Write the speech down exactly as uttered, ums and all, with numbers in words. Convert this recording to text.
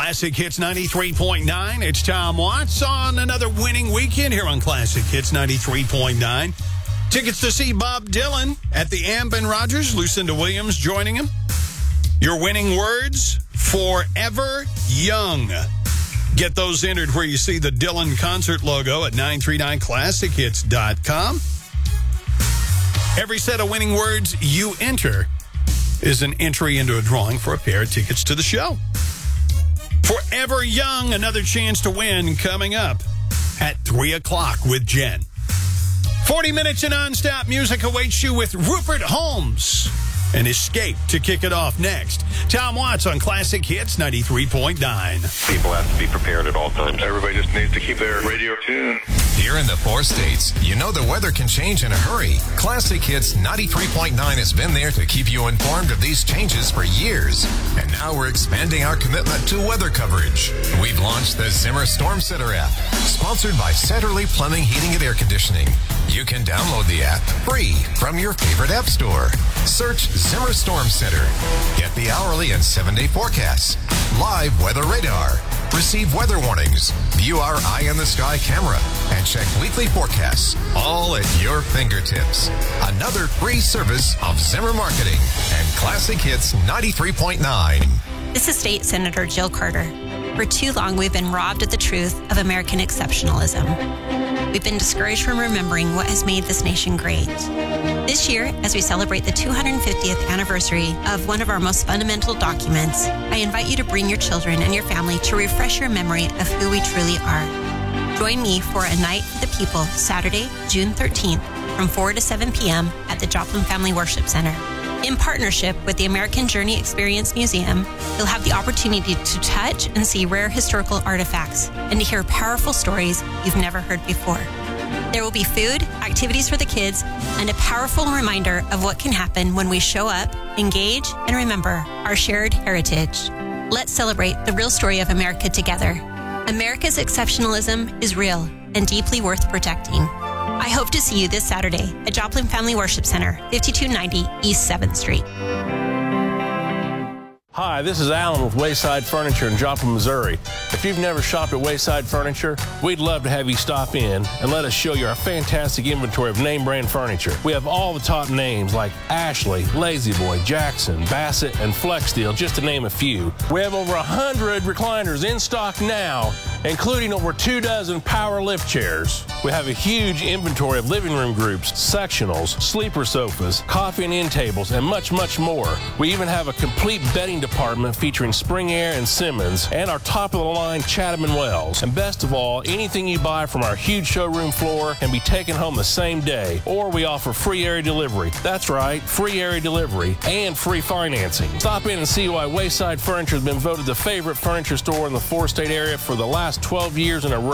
Classic Hits ninety-three point nine. It's Tom Watts on another winning weekend here on Classic Hits ninety-three point nine. Tickets to see Bob Dylan at the Amp and Rogers. Lucinda Williams joining him. Your winning words, Forever Young. Get those entered where you see the Dylan concert logo at nine three nine classic hits dot com. Every set of winning words you enter is an entry into a drawing for a pair of tickets to the show. Forever Young, another chance to win coming up at three o'clock with Jen. forty minutes of nonstop music awaits you with Rupert Holmes and Escape to kick it off next. Tom Watts on Classic Hits ninety-three point nine. People have to be prepared at all times. Everybody just needs to keep their radio tuned. Here in the four states, you know the weather can change in a hurry. Classic Hits ninety-three point nine has been there to keep you informed of these changes for years. And now we're expanding our commitment to weather coverage. We've launched the Zimmer Storm Center app, sponsored by Centerly Plumbing, Heating, and Air Conditioning. You can download the app free from your favorite app store. Search Zimmer Storm Center. Get the hourly and seven-day forecasts, live weather radar, receive weather warnings, view our eye in the sky camera, and check weekly forecasts, all at your fingertips. Another free service of Zimmer Marketing and Classic Hits ninety-three point nine. This is State Senator Jill Carter. For too long, we've been robbed of the truth of American exceptionalism. We've been discouraged from remembering what has made this nation great. This year, as we celebrate the two hundred fiftieth anniversary of one of our most fundamental documents, I invite you to bring your children and your family to refresh your memory of who we truly are. Join me for a Night for the People, Saturday, June thirteenth, from four to seven p.m. at the Joplin Family Worship Center. In partnership with the American Journey Experience Museum, you'll have the opportunity to touch and see rare historical artifacts and to hear powerful stories you've never heard before. There will be food, activities for the kids, and a powerful reminder of what can happen when we show up, engage, and remember our shared heritage. Let's celebrate the real story of America together. America's exceptionalism is real and deeply worth protecting. I hope to see you this Saturday at Joplin Family Worship Center, fifty-two ninety East seventh Street. Hi, this is Alan with Wayside Furniture in Joplin, Missouri. If you've never shopped at Wayside Furniture, we'd love to have you stop in and let us show you our fantastic inventory of name brand furniture. We have all the top names like Ashley, La-Z-Boy, Jackson, Bassett, and Flexsteel, just to name a few. We have over one hundred recliners in stock now, including over two dozen power lift chairs. We have a huge inventory of living room groups, sectionals, sleeper sofas, coffee and end tables, and much, much more. We even have a complete bedding department featuring Spring Air and Simmons, and our top-of-the-line Chatham and Wells. And best of all, anything you buy from our huge showroom floor can be taken home the same day, or we offer free area delivery. That's right, free area delivery and free financing. Stop in and see why Wayside Furniture has been voted the favorite furniture store in the four-state area for the last twelve years in a row.